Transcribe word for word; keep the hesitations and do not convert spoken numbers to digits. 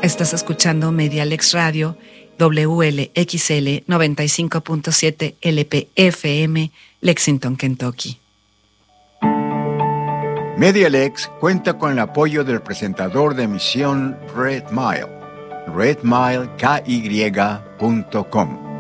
Estás escuchando Medialex Radio, W L X L noventa y cinco punto siete L P F M, Lexington, Kentucky. Medialex cuenta con el apoyo del presentador de emisión Red Mile, red mile k y punto com.